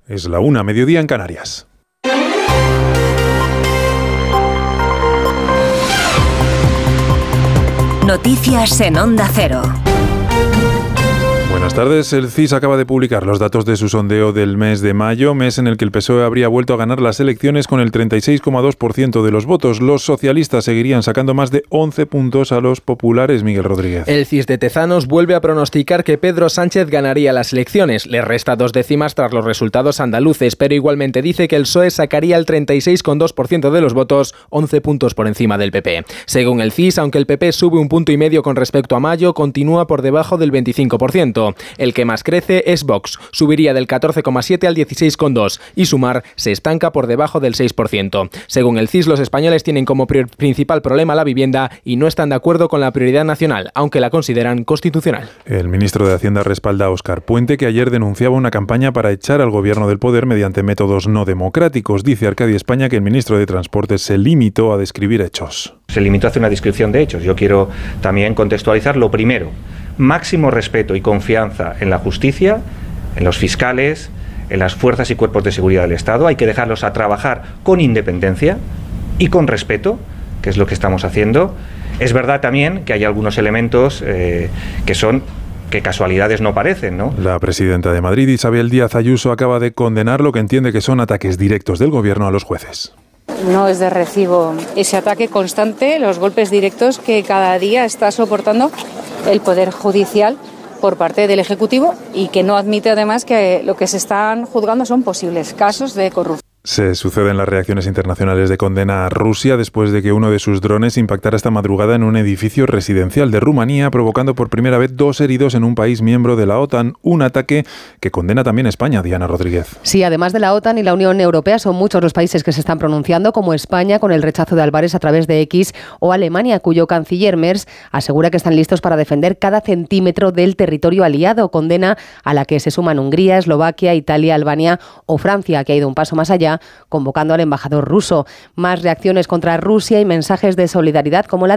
Es la 1, mediodía en Canarias. Noticias en Onda Cero. Buenas tardes. El CIS acaba de publicar los datos de su sondeo del mes de mayo, mes en el que el PSOE habría vuelto a ganar las elecciones con el 36,2% de los votos. Los socialistas seguirían sacando más de 11 puntos a los populares. Miguel Rodríguez. El CIS de Tezanos vuelve a pronosticar que Pedro Sánchez ganaría las elecciones. Le resta 2 décimas tras los resultados andaluces, pero igualmente dice que el PSOE sacaría el 36,2% de los votos, 11 puntos por encima del PP. Según el CIS, aunque el PP sube 1,5 puntos con respecto a mayo, continúa por debajo del 25%. El que más crece es Vox, subiría del 14,7 al 16,2 y Sumar se estanca por debajo del 6%. Según el CIS, los españoles tienen como principal problema la vivienda y no están de acuerdo con la prioridad nacional, aunque la consideran constitucional. El ministro de Hacienda respalda a Óscar Puente, que ayer denunciaba una campaña para echar al gobierno del poder mediante métodos no democráticos. Dice Arcadio España que el ministro de Transportes se limitó a describir hechos. Se limitó a hacer una descripción de hechos. Yo quiero también contextualizar lo primero. Máximo respeto y confianza en la justicia, en los fiscales, en las fuerzas y cuerpos de seguridad del Estado. Hay que dejarlos a trabajar con independencia y con respeto, que es lo que estamos haciendo. Es verdad también que hay algunos elementos que casualidades no parecen, ¿no? La presidenta de Madrid, Isabel Díaz Ayuso, acaba de condenar lo que entiende que son ataques directos del gobierno a los jueces. No es de recibo ese ataque constante, los golpes directos que cada día está soportando el Poder Judicial por parte del Ejecutivo y que no admite además que lo que se están juzgando son posibles casos de corrupción. Se suceden las reacciones internacionales de condena a Rusia después de que uno de sus drones impactara esta madrugada en un edificio residencial de Rumanía, provocando por primera vez 2 heridos en un país miembro de la OTAN. Un ataque que condena también España, Diana Rodríguez. Sí, además de la OTAN y la Unión Europea, son muchos los países que se están pronunciando, como España con el rechazo de Álvarez a través de X, o Alemania, cuyo canciller Merz asegura que están listos para defender cada centímetro del territorio aliado. Condena a la que se suman Hungría, Eslovaquia, Italia, Albania o Francia, que ha ido un paso más allá, convocando al embajador ruso. Más reacciones contra Rusia y mensajes de solidaridad como la